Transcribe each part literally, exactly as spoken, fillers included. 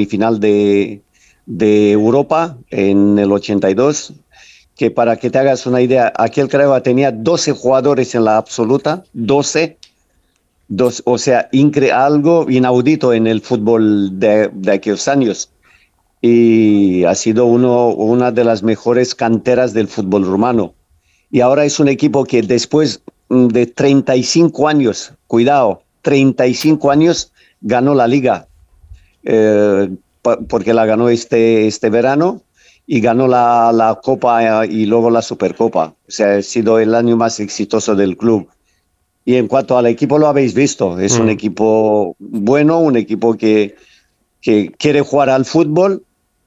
semifinal de, de Europa en el ochenta y dos, que para que te hagas una idea, aquel Craiova tenía doce jugadores en la absoluta, doce, dos, o sea, incre- algo inaudito en el fútbol de, de aquellos años. Y ha sido uno, una de las mejores canteras del fútbol rumano. Y ahora es un equipo que después de treinta y cinco años, cuidado, treinta y cinco años, ganó la Liga, eh, porque la ganó este, este verano, y ganó la, la Copa y luego la Supercopa. O sea, ha sido el año más exitoso del club. Y en cuanto al equipo, lo habéis visto, es mm. un equipo bueno, un equipo que, que quiere jugar al fútbol,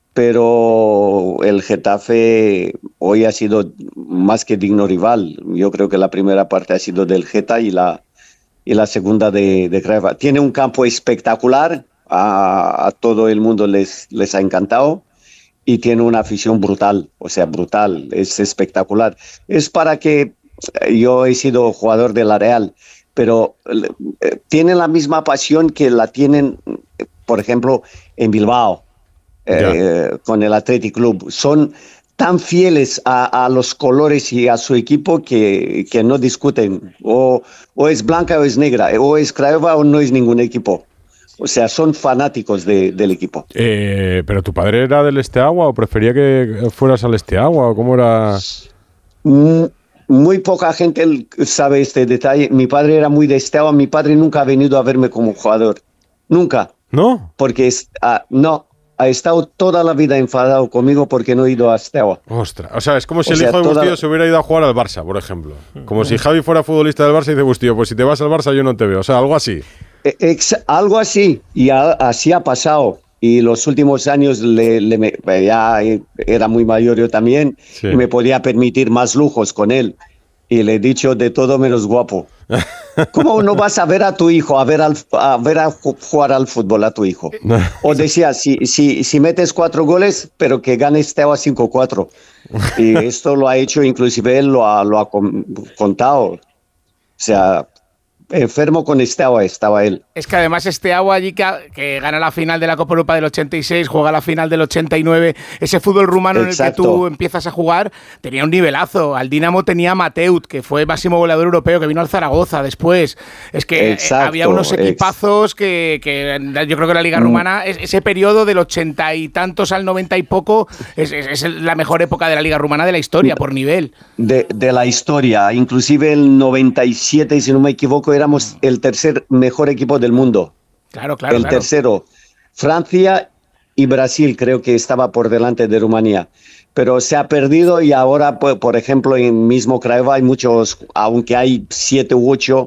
pero el Getafe hoy ha sido más que digno rival. Yo creo que la primera parte ha sido del Geta y la, y la segunda de, de Craiova. Tiene un campo espectacular, a, a todo el mundo les, les ha encantado, y tiene una afición brutal, o sea, brutal, es espectacular. Es para que, yo he sido jugador de la Real, pero eh, tienen la misma pasión que la tienen, por ejemplo, en Bilbao, eh, con el Athletic Club. Son tan fieles a, a los colores y a su equipo que, que no discuten, o, o es blanca o es negra, o es Craiova o no es ningún equipo. O sea, son fanáticos de, del equipo. Eh, ¿Pero tu padre era del Esteagua o prefería que fueras al Esteagua? ¿O cómo era? Mm, muy poca gente sabe este detalle. Mi padre era muy de Esteagua. Mi padre nunca ha venido a verme como jugador. Nunca. ¿No? Porque es, uh, no, ha estado toda la vida enfadado conmigo porque no he ido a Esteagua. Ostras. O sea, es como si o el sea, hijo de toda... Bustillo se hubiera ido a jugar al Barça, por ejemplo. Como si Javi fuera futbolista del Barça y dice Bustillo, pues si te vas al Barça yo no te veo. O sea, algo así. Ex, algo así, y a, así ha pasado. Y los últimos años le, le, ya era muy mayor yo también, sí. Y me podía permitir más lujos con él. Y le he dicho de todo menos guapo. ¿Cómo no vas a ver a tu hijo, a ver, al, a, ver a jugar al fútbol a tu hijo? O decía, si, si, si metes cuatro goles, pero que ganes Esteagua cinco cuatro. Y esto lo ha hecho, inclusive él lo ha, lo ha contado. O sea... enfermo con Esteagua estaba él. Es que además Esteagua allí que, que gana la final de la Copa Europa del ochenta y seis, juega la final del ochenta y nueve, ese fútbol rumano Exacto. en el que tú empiezas a jugar, tenía un nivelazo. Al Dinamo tenía Mateut, que fue máximo goleador europeo, que vino al Zaragoza después. Es que Exacto, había unos equipazos que, que yo creo que la Liga mm. rumana, ese periodo del ochenta y tantos al noventa y poco, es, es, es la mejor época de la Liga rumana de la historia, por nivel. De, de la historia, inclusive el noventa y siete, si no me equivoco, éramos el tercer mejor equipo del mundo. Claro, claro. El claro. tercero. Francia y Brasil creo que estaba por delante de Rumanía. Pero se ha perdido y ahora, por, por ejemplo, en mismo Craiova hay muchos, aunque hay siete u ocho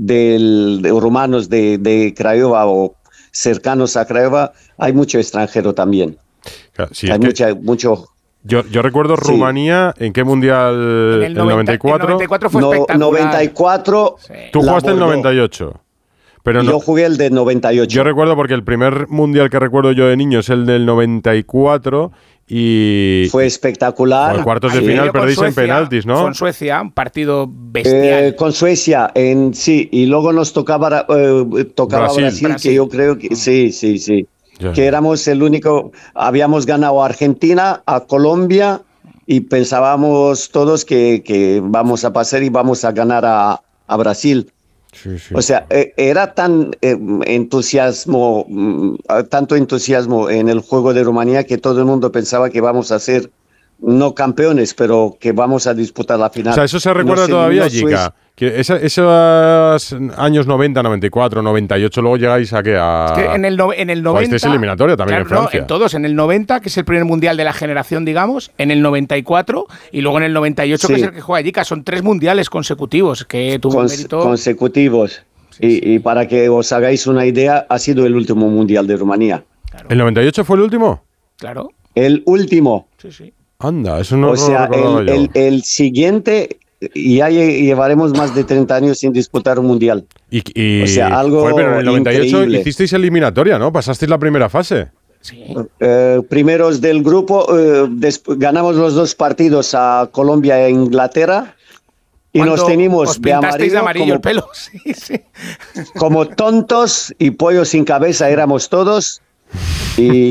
del, de rumanos de, de Craiova o cercanos a Craiova, hay mucho extranjero también. Claro, sí, hay mucha, que... mucho... Yo, yo recuerdo sí. Rumanía, ¿en qué mundial? En el, noventa, noventa y cuatro. El noventa y cuatro fue no, espectacular. noventa y cuatro. Sí. Tú jugaste el noventa y ocho. Pero no, yo jugué el de noventa y ocho. Yo recuerdo porque el primer mundial que recuerdo yo de niño es el del noventa y cuatro y... Fue espectacular. Los cuartos de sí. final perdéis en penaltis, ¿no? Con Suecia, un partido bestial. Eh, con Suecia, en, sí. Y luego nos tocaba, eh, tocaba Brasil, Brasil, Brasil, que yo creo que... Sí, sí, sí. Yeah. Que éramos el único... Habíamos ganado a Argentina, a Colombia... y pensábamos todos que, que vamos a pasar y vamos a ganar a, a Brasil. Sí, sí. O sea, eh, era tan eh, entusiasmo, eh, tanto entusiasmo en el juego de Rumanía que todo el mundo pensaba que vamos a ser no campeones, pero que vamos a disputar la final. O sea, eso se recuerda no sé, todavía, Jica. Que esa, esos años noventa, noventa y cuatro, noventa y ocho, luego llegáis a qué? A... Es que en el, no, en el noventa... Este es eliminatoria también claro, en Francia. No, en todos. En el noventa, que es el primer mundial de la generación, digamos, en el noventa y cuatro y luego en el noventa y ocho, sí. que es el que juega Jica. Son tres mundiales consecutivos que tuvo Cons- mérito... Consecutivos. Sí, y, sí. y para que os hagáis una idea, ha sido el último mundial de Rumanía. Claro. ¿El noventa y ocho fue el último? Claro. El último. Sí, sí. Anda, eso no O sea, no el, el, el siguiente... Y ya llevaremos más de treinta años sin disputar un mundial. Y, y o sea, algo fue, pero en el noventa y ocho increíble. Hicisteis eliminatoria, ¿no? Pasasteis la primera fase. Sí. Eh, primeros del grupo, eh, desp- ganamos los dos partidos a Colombia e Inglaterra y nos tenimos os de amarillo, de amarillo como, el pelo. Sí, sí. como tontos y pollos sin cabeza éramos todos. Y